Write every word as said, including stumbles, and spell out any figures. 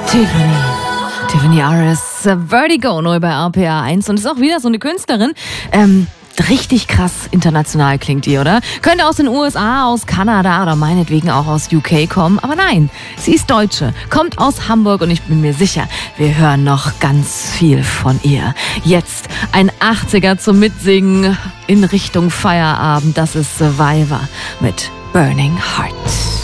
Tiffany. Tiffany Aris, Vertigo, neu bei R P R eins. Und ist auch wieder so eine Künstlerin. Ähm, richtig krass international klingt die, oder? Könnte aus den U S A, aus Kanada oder meinetwegen auch aus U K kommen. Aber nein, sie ist Deutsche, kommt aus Hamburg und ich bin mir sicher, wir hören noch ganz viel von ihr. Jetzt ein achtziger zum Mitsingen in Richtung Feierabend. Das ist Survivor mit Burning Heart.